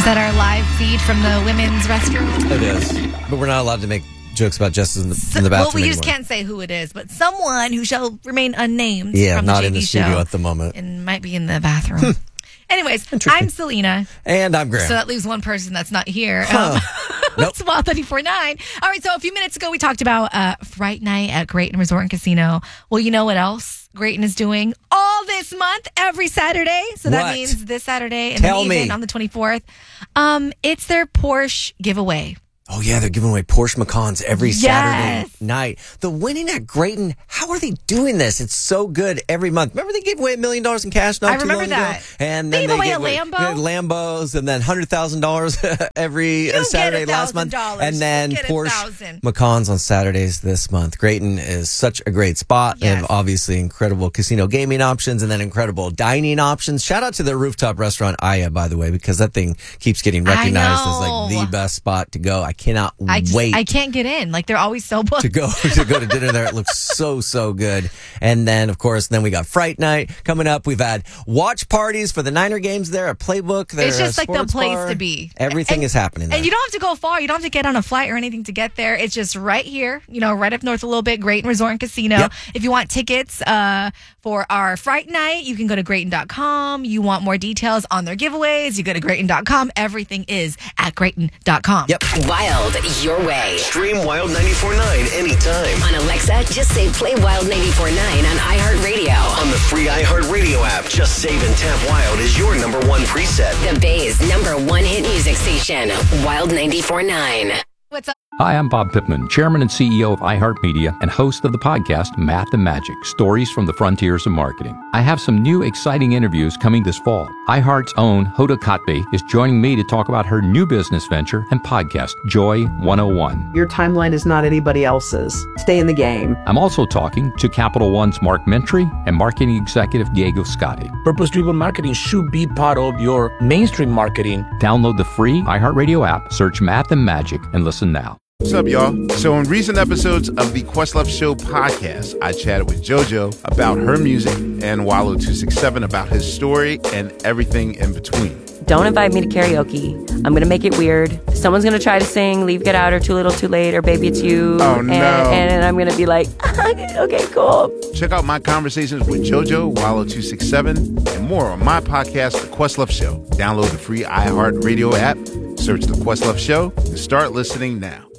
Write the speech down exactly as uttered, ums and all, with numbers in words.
Is that our live feed from the women's restroom? It is. But we're not allowed to make jokes about Jess in the, So, in the bathroom well, we anymore. just can't say who it is, but someone who shall remain unnamed Yeah, from not the J in D the show studio at the moment. and might be in the bathroom. Anyways, I'm Selena. And I'm Graham. So that leaves one person that's not here. Huh. Um, Nope. It's Wild ninety-four point nine. All right, so a few minutes ago, we talked about uh, Fright Night at Grayton Resort and Casino. Well, you know what else Grayton is doing all this month, every Saturday? So that What? means this Saturday and Tell then even me. on the twenty-fourth. Um, it's their Porsche giveaway. Oh, yeah, they're giving away Porsche Macans every Yes. Saturday night. The winning at Grayton, how are they doing this? It's so good every month. Remember they gave away a million dollars in cash not I too remember long that. ago? And They then gave away gave a Lambo? yeah, Lambos and then one hundred thousand dollars every You Saturday get a last month. thousand dollars. And then You get a Porsche thousand. Macans on Saturdays this month. Grayton is such a great spot. They Yes. have obviously incredible casino gaming options and then incredible dining options. Shout out to their rooftop restaurant, Aya, by the way, because that thing keeps getting I recognized as like know. the best spot to go. I cannot I just, wait. I can't get in. Like, they're always so booked. to go to go to dinner there. It looks so so good. And then of course, then we got Fright Night coming up. We've had watch parties for the Niner games there, a playbook there. It's just a like the sports place bar. to be. Everything And- is happening there. And you don't have to go far. You don't have to get on a flight or anything to get there. It's just right here, you know, right up north a little bit, Grayton Resort and Casino. Yep. If you want tickets uh, for our Fright Night, you can go to Grayton dot com. You want more details on their giveaways, you go to Grayton dot com. Everything is at Grayton dot com. Yep. Wild your way. Stream Wild ninety-four point nine anytime. On Alexa, just say play Wild ninety-four point nine on iHeartRadio. On the free iHeartRadio app, just save and tap Wild is your number one preset. The Bay's number one hit music station, Wild ninety-four point nine. What's up? Hi, I'm Bob Pittman, Chairman and C E O of iHeartMedia and host of the podcast Math and Magic, Stories from the Frontiers of Marketing. I have some new exciting interviews coming this fall. iHeart's own Hoda Kotb is joining me to talk about her new business venture and podcast, Joy one oh one. Your timeline is not anybody else's. Stay in the game. I'm also talking to Capital One's Mark Mentry and marketing executive Diego Scotti. Purpose-driven marketing should be part of your mainstream marketing. Download the free iHeartRadio app, search Math and Magic, and listen now. What's up, y'all? So in recent episodes of the Questlove Show podcast, I chatted with JoJo about her music and Wallow two sixty-seven about his story and everything in between. Don't invite me to karaoke. I'm going to make it weird. Someone's going to try to sing Leave, Get Out, or Too Little, Too Late, or Baby It's You. Oh, and, no. And I'm going to be like, okay, cool. Check out my conversations with JoJo, Wallow two sixty-seven, and more on my podcast, The Questlove Show. Download the free iHeartRadio app, search The Questlove Show, and start listening now.